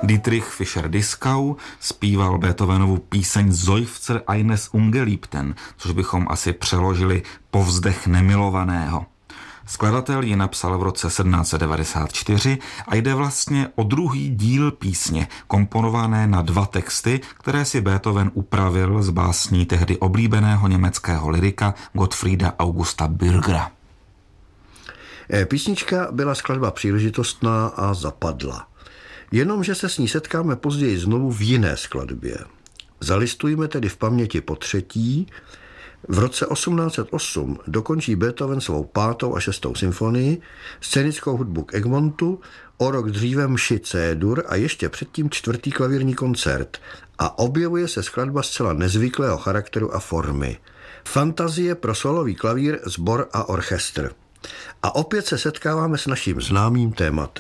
Dietrich Fischer-Dieskau zpíval Beethovenovu píseň Seufzer eines Ungeliebten, což bychom asi přeložili povzdech nemilovaného. Skladatel ji napsal v roce 1794 a jde vlastně o druhý díl písně, komponované na 2 texty, které si Beethoven upravil z básní tehdy oblíbeného německého lyrika Gottfrieda Augusta Bürgera. Písnička byla skladba příležitostná a zapadla. Jenomže se s ní setkáme později znovu v jiné skladbě. Zalistujme tedy v paměti po třetí. V roce 1808 dokončí Beethoven svou 5. a 6. symfonii, scénickou hudbu k Egmontu, o rok dříve mši C-dur a ještě předtím 4. klavírní koncert a objevuje se skladba zcela nezvyklého charakteru a formy. Fantazie pro solový klavír, sbor a orchestr. A opět se setkáváme s naším známým tématem.